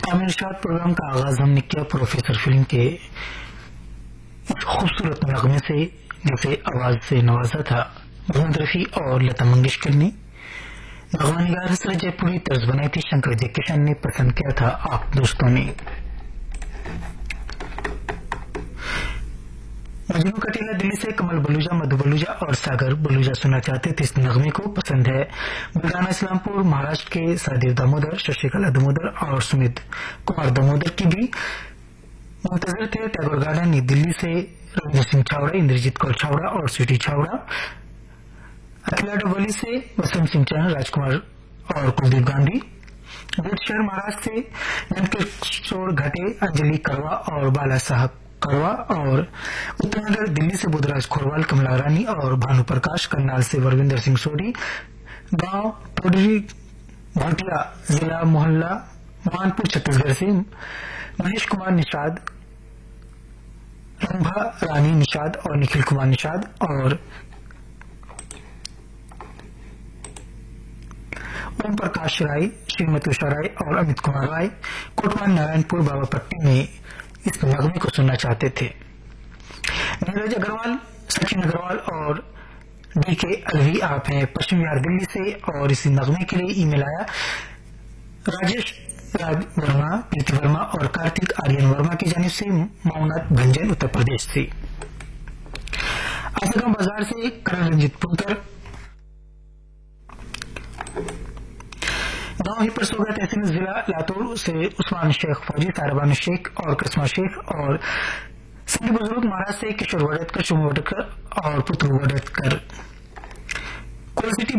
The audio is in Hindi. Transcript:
तामिल इरशाद प्रोग्राम का आगाज हमने किया प्रोफेसर फिल्म के इस खूबसूरत नगमे से, जिसे आवाज से नवाजा था मोहम्मद रफी और लता मंगेशकर ने। नगमा निगार हसरत जयपुरी तर्ज बनाई थी, शंकर जयकिशन ने पसंद किया था आप दोस्तों ने। मजनू कटीला दिल्ली से कमल बलूजा, मधु बलूजा और सागर बलूजा सुनना चाहते थे, इस नगमे को पसंद है। बुलगाना इस्लामपुर महाराष्ट्र के सादिव दामोदर, शशिकला दामोदर और सुमित कुमार दामोदर की भी मुंतजर थे। टैगोर गार्डन नई दिल्ली से रविंद्र सिंह छावड़ा, इंद्रजीत कौर छावड़ा और स्वीटी छावड़ा। अखिला डबली से वसंत सिंह चहल, राजकुमार और कुलदीप गांधी। बुलंदशहर महाराष्ट्र से नंदकिशोर घाटे, अंजलि करवा और बाला साहब करवा। और उत्तरनगर दिल्ली से बुधराज खोरवाल, कमला रानी और भानु प्रकाश। करनाल से वरविंदर सिंह सोढ़ी। गांव टोडरी घोटिया, जिला मोहल्ला मानपुर छत्तीसगढ़ से महेश कुमार निषाद, रंभा रानी निषाद और निखिल कुमार निषाद। और ओम प्रकाश राय, श्रीमती उषा राय और अमित कुमार राय कोटवान नारायणपुर बाबापट्टी में इस नगमे को सुनना चाहते थे। नीरज अग्रवाल, सचिन अग्रवाल और डीके अलवी आप हैं पश्चिम बिहार दिल्ली से, और इसी नगमे के लिए ईमेल आया राजेश राज वर्मा, प्रीति वर्मा और कार्तिक आर्यन वर्मा की जानिब से माउनाथ भंजन उत्तर प्रदेश से। आसगांव बाजार से करण रंजित पुंकर, गांव ही परसोगा तहसील जिला लातूर से उस्मान शेख फौजी, साराबानु शेख और कस्मा शेख। और सिंधी बुजुर्ग महाराज से किशोर वडतकर, शुभ वडतकर और पुत्र वडतकर।